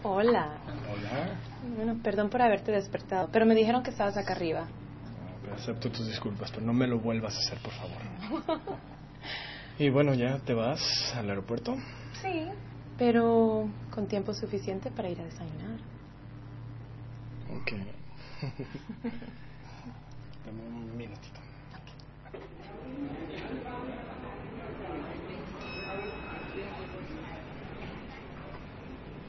Hola. Hola. Bueno, perdón por haberte despertado, pero me dijeron que estabas acá arriba. Acepto tus disculpas, pero no me lo vuelvas a hacer, por favor. Y bueno, ¿ya te vas al aeropuerto? Sí, pero con tiempo suficiente para ir a desayunar. Ok. Dame un minutito.